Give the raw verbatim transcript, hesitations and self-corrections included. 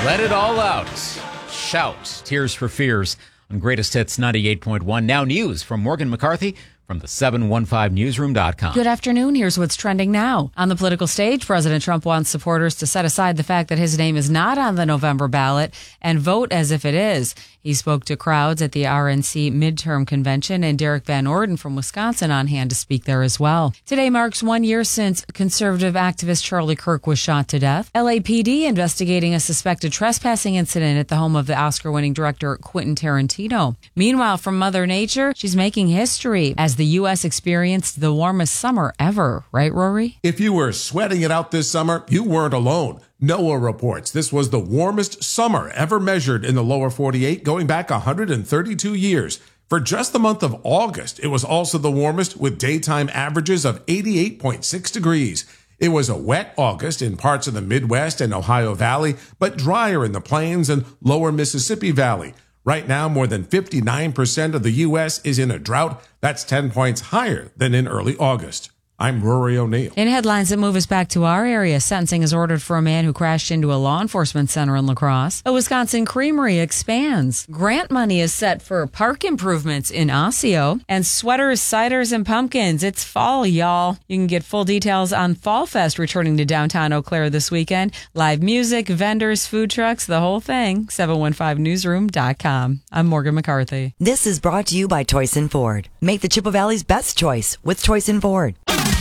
Let it all out. Shout. Tears for Fears on Greatest Hits ninety-eight point one. Now news from Morgan McCarthy from the seven one five newsroom dot com. Good afternoon. Here's what's trending now. On the political stage, President Trump wants supporters to set aside the fact that his name is not on the November ballot and vote as if it is. He spoke to crowds at the R N C midterm convention, and Derek Van Orden from Wisconsin on hand to speak there as well. Today marks one year since conservative activist Charlie Kirk was shot to death. L A P D investigating a suspected trespassing incident at the home of the Oscar-winning director Quentin Tarantino. Meanwhile, from Mother Nature, she's making history as the U S experienced the warmest summer ever. Right, Rory? If you were sweating it out this summer, you weren't alone. NOAA reports this was the warmest summer ever measured in the lower forty-eight, going back one hundred thirty-two years. For just the month of August, it was also the warmest with daytime averages of eighty-eight point six degrees. It was a wet August in parts of the Midwest and Ohio Valley, but drier in the plains and lower Mississippi Valley. Right now, more than fifty-nine percent of the U S is in a drought. That's ten points higher than in early August. I'm Rory O'Neill. In headlines that move us back to our area, sentencing is ordered for a man who crashed into a law enforcement center in La Crosse. A Wisconsin creamery expands. Grant money is set for park improvements in Osseo. And sweaters, ciders, and pumpkins. It's fall, y'all. You can get full details on Fall Fest returning to downtown Eau Claire this weekend. Live music, vendors, food trucks, the whole thing. seven one five newsroom dot com. I'm Morgan McCarthy. This is brought to you by Toyson Ford. Make the Chippewa Valley's best choice with Toyson Ford.